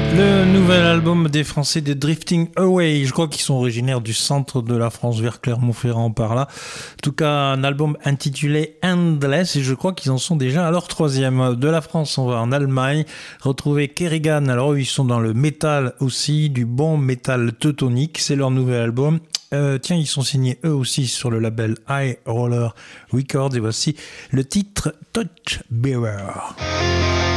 Le nouvel album des Français de Drifting Away, je crois qu'ils sont originaires du centre de la France, vers Clermont-Ferrand par là. En tout cas, un album intitulé Endless, et je crois qu'ils en sont déjà à leur troisième. De la France, on va en Allemagne retrouver Kerrigan. Alors eux, ils sont dans le métal aussi, du bon métal teutonique, c'est leur nouvel album. Tiens, ils sont signés eux aussi sur le label High Roller Records, et voici le titre Touch Bearer.